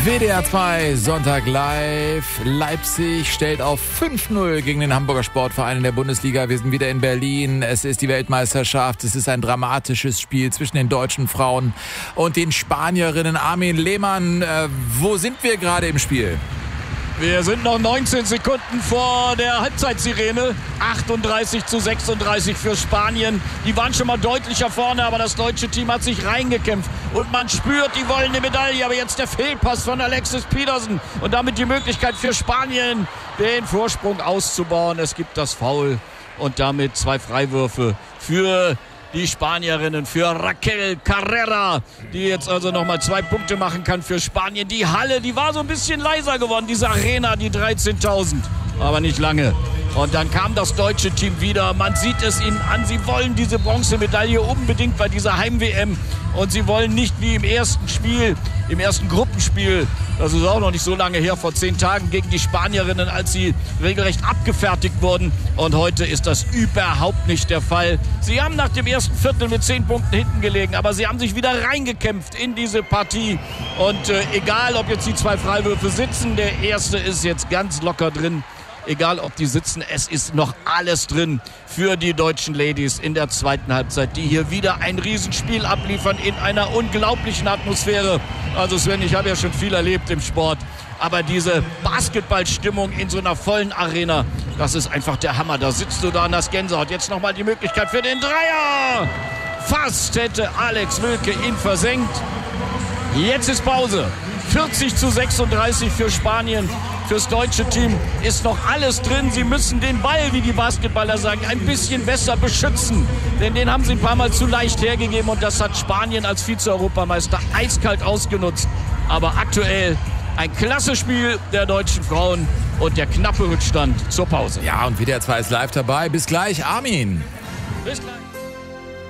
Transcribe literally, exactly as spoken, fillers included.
W D R zwei Sonntag live. Leipzig stellt auf fünf null gegen den Hamburger Sportverein in der Bundesliga. Wir sind wieder in Berlin. Es ist die Weltmeisterschaft. Es ist ein dramatisches Spiel zwischen den deutschen Frauen und den Spanierinnen. Armin Lehmann, äh, wo sind wir gerade im Spiel? Wir sind noch neunzehn Sekunden vor der Halbzeitsirene. achtunddreißig zu sechsunddreißig für Spanien. Die waren schon mal deutlicher vorne, aber das deutsche Team hat sich reingekämpft. Und man spürt, die wollen eine Medaille. Aber jetzt der Fehlpass von Alexis Pedersen. Und damit die Möglichkeit für Spanien, den Vorsprung auszubauen. Es gibt das Foul und damit zwei Freiwürfe für die Spanierinnen, für Raquel Carrera, die jetzt also nochmal zwei Punkte machen kann für Spanien. Die Halle, die war so ein bisschen leiser geworden, diese Arena, die dreizehntausend, aber nicht lange. Und dann kam das deutsche Team wieder. Man sieht es ihnen an, sie wollen diese Bronzemedaille unbedingt bei dieser Heim-W M. Und sie wollen nicht wie im ersten Spiel, im ersten Gruppenspiel, das ist auch noch nicht so lange her, vor zehn Tagen gegen die Spanierinnen, als sie regelrecht abgefertigt wurden. Und heute ist das überhaupt nicht der Fall. Sie haben nach dem ersten Viertel mit zehn Punkten hinten gelegen, aber sie haben sich wieder reingekämpft in diese Partie. Und äh, egal, ob jetzt die zwei Freiwürfe sitzen, der erste ist jetzt ganz locker drin. Egal, ob die sitzen, es ist noch alles drin für die deutschen Ladies in der zweiten Halbzeit, die hier wieder ein Riesenspiel abliefern in einer unglaublichen Atmosphäre. Also Sven, ich habe ja schon viel erlebt im Sport, aber diese Basketballstimmung in so einer vollen Arena, das ist einfach der Hammer. Da sitzt du da und hast Gänsehaut. Jetzt nochmal die Möglichkeit für den Dreier. Fast hätte Alex Wilke ihn versenkt. Jetzt ist Pause. vierzig zu sechsunddreißig für Spanien. Fürs deutsche Team ist noch alles drin. Sie müssen den Ball, wie die Basketballer sagen, ein bisschen besser beschützen. Denn den haben sie ein paar Mal zu leicht hergegeben. Und das hat Spanien als Vize-Europameister eiskalt ausgenutzt. Aber aktuell ein klasse Spiel der deutschen Frauen und der knappe Rückstand zur Pause. Ja, und W D R zwei ist live dabei. Bis gleich, Armin. Bis gleich.